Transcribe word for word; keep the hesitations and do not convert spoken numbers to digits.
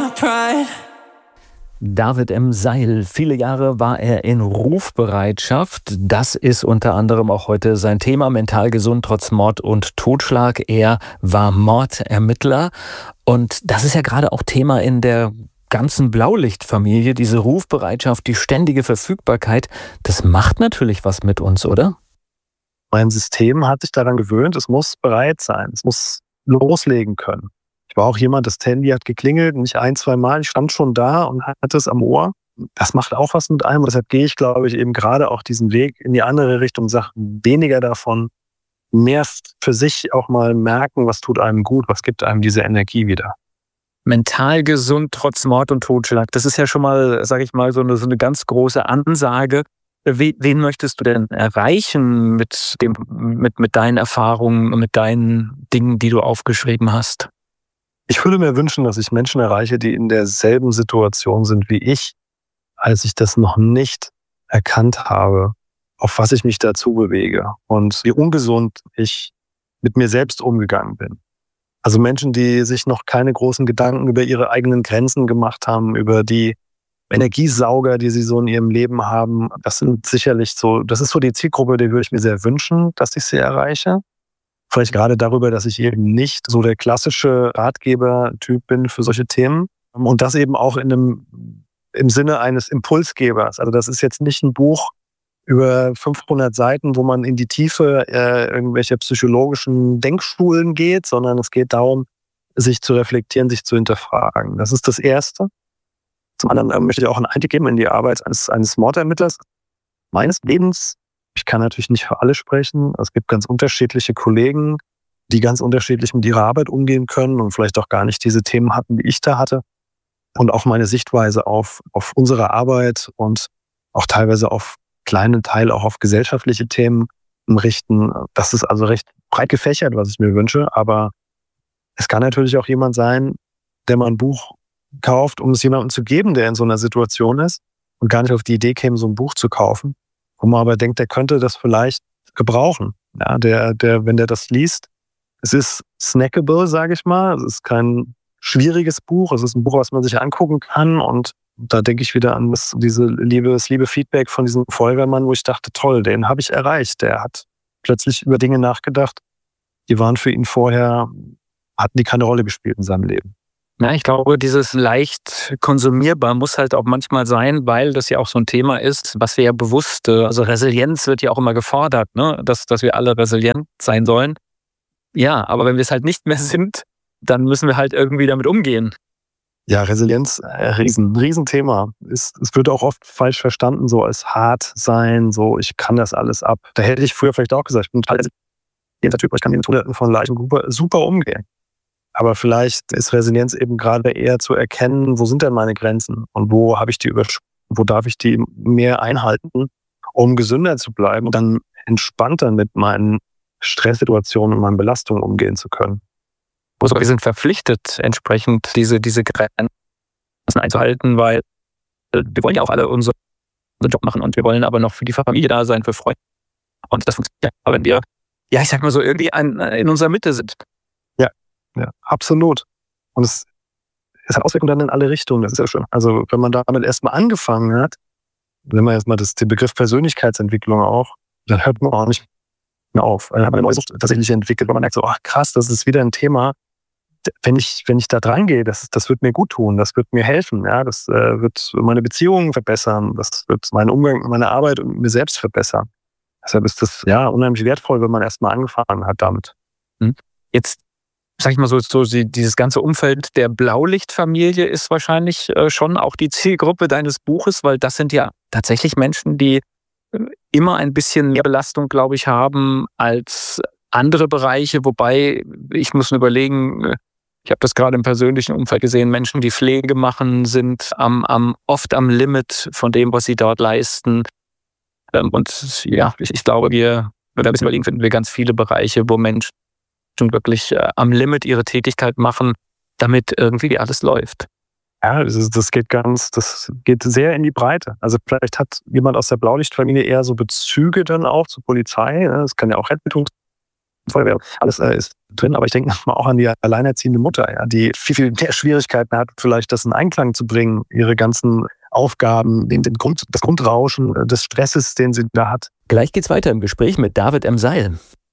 my pride. David M. Seil, viele Jahre war er in Rufbereitschaft. Das ist unter anderem auch heute sein Thema, mental gesund trotz Mord und Totschlag. Er war Mordermittler und das ist ja gerade auch Thema in der ganzen Blaulichtfamilie, diese Rufbereitschaft, die ständige Verfügbarkeit. Das macht natürlich was mit uns, oder? Mein System hat sich daran gewöhnt, es muss bereit sein, es muss loslegen können. Ich war auch jemand, das Handy hat geklingelt, nicht ein, zwei Mal, ich stand schon da und hatte es am Ohr. Das macht auch was mit einem und deshalb gehe ich, glaube ich, eben gerade auch diesen Weg in die andere Richtung, sage weniger davon, mehr für sich auch mal merken, was tut einem gut, was gibt einem diese Energie wieder. Mental gesund trotz Mord und Totschlag, das ist ja schon mal, sage ich mal, so eine, so eine ganz große Ansage. Wen möchtest du denn erreichen mit, dem, mit, mit deinen Erfahrungen und mit deinen Dingen, die du aufgeschrieben hast? Ich würde mir wünschen, dass ich Menschen erreiche, die in derselben Situation sind wie ich, als ich das noch nicht erkannt habe, auf was ich mich dazu bewege und wie ungesund ich mit mir selbst umgegangen bin. Also Menschen, die sich noch keine großen Gedanken über ihre eigenen Grenzen gemacht haben, über die Energiesauger, die sie so in ihrem Leben haben. Das sind sicherlich so, das ist so die Zielgruppe, die würde ich mir sehr wünschen, dass ich sie erreiche. Vielleicht gerade darüber, dass ich eben nicht so der klassische Ratgeber-Typ bin für solche Themen. Und das eben auch in einem, im Sinne eines Impulsgebers. Also das ist jetzt nicht ein Buch über fünfhundert Seiten, wo man in die Tiefe äh, irgendwelche psychologischen Denkschulen geht, sondern es geht darum, sich zu reflektieren, sich zu hinterfragen. Das ist das Erste. Zum anderen äh, möchte ich auch einen Einblick geben in die Arbeit eines, eines Mordermittlers meines Lebens. Ich kann natürlich nicht für alle sprechen. Es gibt ganz unterschiedliche Kollegen, die ganz unterschiedlich mit ihrer Arbeit umgehen können und vielleicht auch gar nicht diese Themen hatten, die ich da hatte. Und auch meine Sichtweise auf, auf unsere Arbeit und auch teilweise auf kleinen Teil auch auf gesellschaftliche Themen richten. Das ist also recht breit gefächert, was ich mir wünsche. Aber es kann natürlich auch jemand sein, der mal ein Buch kauft, um es jemandem zu geben, der in so einer Situation ist und gar nicht auf die Idee käme, so ein Buch zu kaufen. Wo man aber denkt, der könnte das vielleicht gebrauchen. Ja, der, der, wenn der das liest, es ist snackable, sage ich mal. Es ist kein schwieriges Buch. Es ist ein Buch, was man sich angucken kann. Und da denke ich wieder an das, diese liebe, das liebe Feedback von diesem Feuerwehrmann, wo ich dachte, toll, den habe ich erreicht. Der hat plötzlich über Dinge nachgedacht, die waren für ihn vorher, hatten die keine Rolle gespielt in seinem Leben. Na, ich glaube, dieses leicht konsumierbar muss halt auch manchmal sein, weil das ja auch so ein Thema ist, was wir ja bewusst, also Resilienz wird ja auch immer gefordert, ne? dass, dass wir alle resilient sein sollen. Ja, aber wenn wir es halt nicht mehr sind, dann müssen wir halt irgendwie damit umgehen. Ja, Resilienz, äh, riesen, Riesenthema. Ist, es wird auch oft falsch verstanden, so als hart sein, so ich kann das alles ab. Da hätte ich früher vielleicht auch gesagt, ich bin total resilienter Typ, ich kann mit Hunderten von Leichen super, super umgehen. Aber vielleicht ist Resilienz eben gerade eher zu erkennen, wo sind denn meine Grenzen und wo habe ich die übersch- wo darf ich die mehr einhalten, um gesünder zu bleiben und dann entspannter mit meinen Stresssituationen und meinen Belastungen umgehen zu können. Also wir sind verpflichtet, entsprechend diese, diese Grenzen einzuhalten, weil wir wollen ja auch alle unseren Job machen und wir wollen aber noch für die Familie da sein, für Freunde. Und das funktioniert ja, wenn wir, ja, ich sag mal so, irgendwie ein, in unserer Mitte sind. Ja, absolut. Und es, es hat Auswirkungen dann in alle Richtungen, das ist ja schön. Also wenn man damit erstmal angefangen hat, wenn man erstmal den Begriff Persönlichkeitsentwicklung auch, dann hört man auch nicht mehr auf. Dann hat man eine neue Sucht tatsächlich entwickelt, weil man merkt so, ach krass, das ist wieder ein Thema. Wenn ich, wenn ich da dran gehe, das, das wird mir gut tun, das wird mir helfen, ja, das äh, wird meine Beziehungen verbessern, das wird meinen Umgang, meine Arbeit und mir selbst verbessern. Deshalb ist das ja unheimlich wertvoll, wenn man erstmal angefangen hat damit. Jetzt sag ich mal so, so dieses ganze Umfeld der Blaulichtfamilie ist wahrscheinlich äh, schon auch die Zielgruppe deines Buches, weil das sind ja tatsächlich Menschen, die äh, immer ein bisschen mehr Belastung, glaube ich, haben als andere Bereiche. Wobei, ich muss überlegen, äh, ich habe das gerade im persönlichen Umfeld gesehen, Menschen, die Pflege machen, sind am, am, oft am Limit von dem, was sie dort leisten. Ähm, und ja, ich, ich glaube, wir, wenn wir ein bisschen überlegen, finden wir ganz viele Bereiche, wo Menschen wirklich äh, am Limit ihre Tätigkeit machen, damit irgendwie alles läuft. Ja, das, ist, das geht ganz, das geht sehr in die Breite. Also vielleicht hat jemand aus der Blaulichtfamilie eher so Bezüge dann auch zur Polizei. Ne? Das kann ja auch Rettungsdienst Feuerwehr, alles äh, ist drin. Aber ich denke mal auch an die alleinerziehende Mutter, ja, die viel, viel mehr Schwierigkeiten hat, vielleicht das in Einklang zu bringen, ihre ganzen Aufgaben, den, den Grund, das Grundrauschen des Stresses, den sie da hat. Gleich geht's weiter im Gespräch mit David M. Seil.